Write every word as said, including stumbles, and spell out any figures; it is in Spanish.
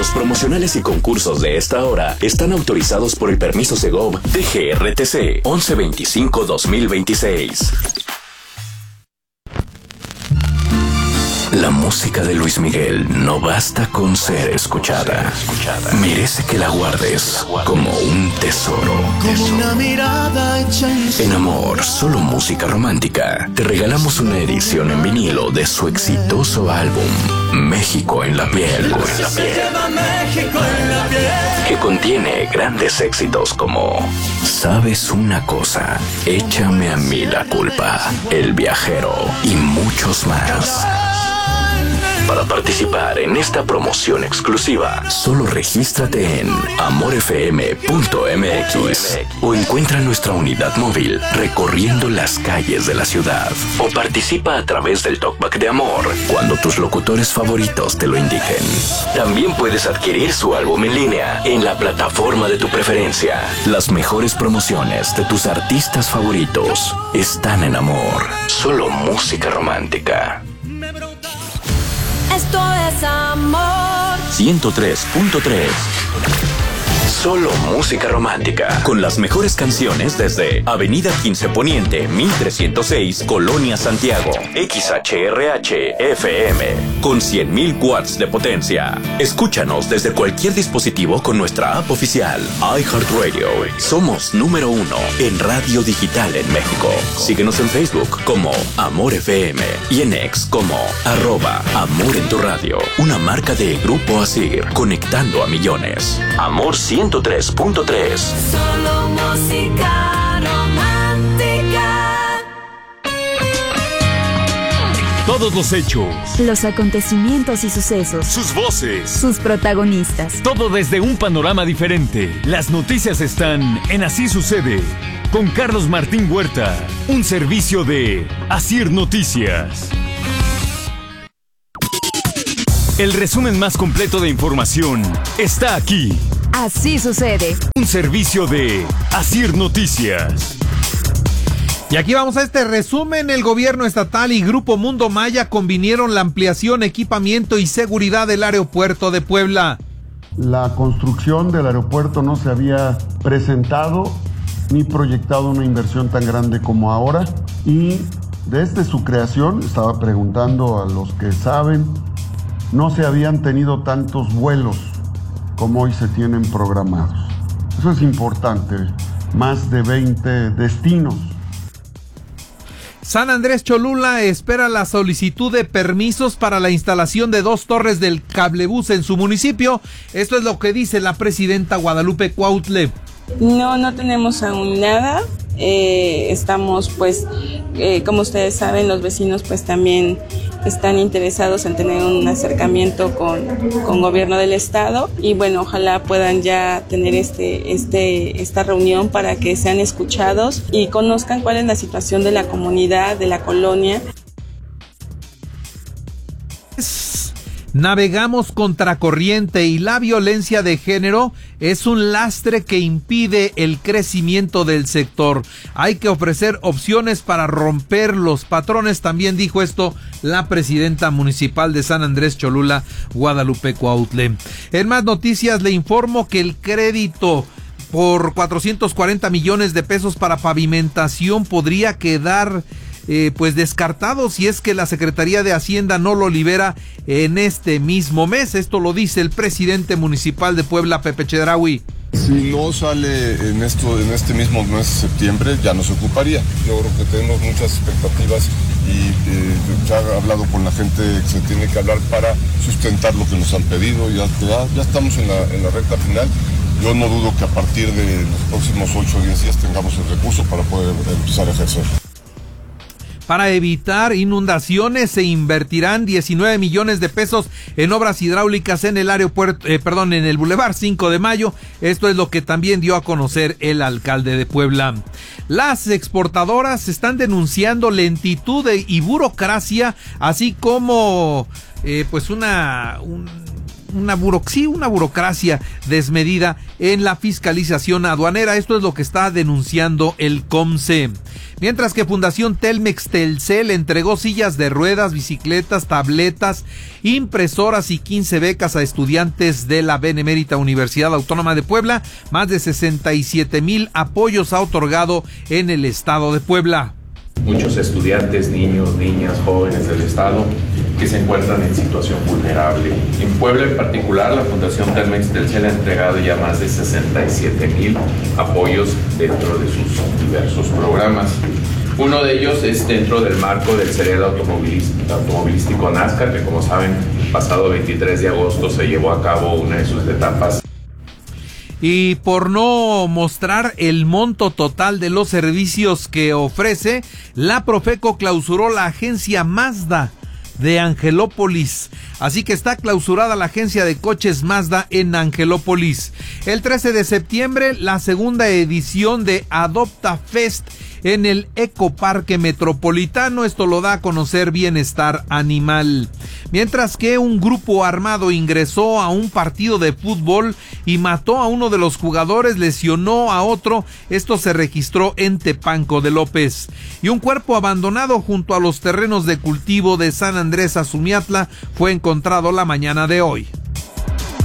Los promocionales y concursos de esta hora están autorizados por el permiso Segov D G R T C once veinticinco dos mil veintiséis. La música de Luis Miguel no basta con ser escuchada. Merece que la guardes como un tesoro. En Amor, solo música romántica, te regalamos una edición en vinilo de su exitoso álbum México en la piel, que contiene grandes éxitos como Sabes una cosa, Échame a mí la culpa, El viajero y muchos más. Para participar en esta promoción exclusiva, solo regístrate en amor f m punto m x o encuentra nuestra unidad móvil recorriendo las calles de la ciudad. O participa a través del Talkback de Amor cuando tus locutores favoritos te lo indiquen. También puedes adquirir su álbum en línea en la plataforma de tu preferencia. Las mejores promociones de tus artistas favoritos están en Amor. Solo música romántica. Esto es Amor ciento tres punto tres. Solo música romántica, con las mejores canciones desde Avenida quince Poniente, mil trescientos seis, Colonia Santiago, X H R H F M, con cien mil watts de potencia. Escúchanos desde cualquier dispositivo con nuestra app oficial, iHeartRadio. Somos número uno en radio digital en México. Síguenos en Facebook como Amor F M y en X como arroba Amor en tu radio. Una marca de Grupo Asir, conectando a millones. Amor ciento tres punto tres. Solo música romántica. Todos los hechos, los acontecimientos y sucesos, sus voces, sus protagonistas. Todo desde un panorama diferente. Las noticias están en Así Sucede, con Carlos Martín Huerta. Un servicio de Asir Noticias. El resumen más completo de información está aquí. Así Sucede. Un servicio de Asir Noticias. Y aquí vamos a este resumen. El gobierno estatal y Grupo Mundo Maya convinieron la ampliación, equipamiento y seguridad del aeropuerto de Puebla. La construcción del aeropuerto no se había presentado ni proyectado una inversión tan grande como ahora. Y desde su creación, estaba preguntando a los que saben, no se habían tenido tantos vuelos como hoy se tienen programados. Eso es importante, más de veinte destinos. San Andrés Cholula espera la solicitud de permisos para la instalación de dos torres del cablebús en su municipio. Esto es lo que dice la presidenta Guadalupe Cuautle. No, no tenemos aún nada. Eh, estamos pues, eh, como ustedes saben, los vecinos pues también están interesados en tener un acercamiento con, con gobierno del estado y bueno, ojalá puedan ya tener este, este, esta reunión para que sean escuchados y conozcan cuál es la situación de la comunidad, de la colonia. Navegamos contracorriente y la violencia de género es un lastre que impide el crecimiento del sector. Hay que ofrecer opciones para romper los patrones. También dijo esto la presidenta municipal de San Andrés Cholula, Guadalupe Cuautle. En más noticias le informo que el crédito por cuatrocientos cuarenta millones de pesos para pavimentación podría quedar Eh, pues descartado si es que la Secretaría de Hacienda no lo libera en este mismo mes. Esto lo dice el presidente municipal de Puebla, Pepe Chedraui. Si no sale en esto, en este mismo mes de septiembre, ya no se ocuparía. Yo creo que tenemos muchas expectativas y eh, ya he hablado con la gente que se tiene que hablar para sustentar lo que nos han pedido. Ya, ya, ya estamos en la, en la recta final. Yo no dudo que a partir de los próximos ocho o diez días tengamos el recurso para poder empezar a ejercer. Para evitar inundaciones se invertirán diecinueve millones de pesos en obras hidráulicas en el aeropuerto, eh, perdón, en el Boulevard cinco de mayo. Esto es lo que también dio a conocer el alcalde de Puebla. Las exportadoras están denunciando lentitud y burocracia, así como eh, pues una un, una, buro, sí, una burocracia desmedida en la fiscalización aduanera. Esto es lo que está denunciando el COMCE. Mientras que Fundación Telmex Telcel entregó sillas de ruedas, bicicletas, tabletas, impresoras y quince becas a estudiantes de la Benemérita Universidad Autónoma de Puebla, más de sesenta y siete mil apoyos ha otorgado en el estado de Puebla. Muchos estudiantes, niños, niñas, jóvenes del estado que se encuentran en situación vulnerable. En Puebla en particular, la Fundación Telmex Telcel ha entregado ya más de sesenta y siete mil apoyos dentro de sus diversos programas. Uno de ellos es dentro del marco del serial automovilístico, automovilístico NASCAR, que como saben, el pasado veintitrés de agosto se llevó a cabo una de sus etapas. Y por no mostrar el monto total de los servicios que ofrece, la Profeco clausuró la agencia Mazda de Angelópolis. Así que está clausurada la agencia de coches Mazda en Angelópolis. El trece de septiembre, la segunda edición de Adopta Fest en el Ecoparque Metropolitano. Esto lo da a conocer Bienestar Animal. Mientras que un grupo armado ingresó a un partido de fútbol y mató a uno de los jugadores, lesionó a otro. Esto se registró en Tepanco de López. Y un cuerpo abandonado junto a los terrenos de cultivo de San Andrés Azumiatla fue encontrado la mañana de hoy.